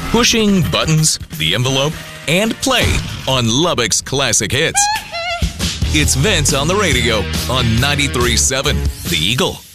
pushing buttons, the envelope, and play on Lubbock's classic hits. It's Vince on the radio on 93.7 The Eagle.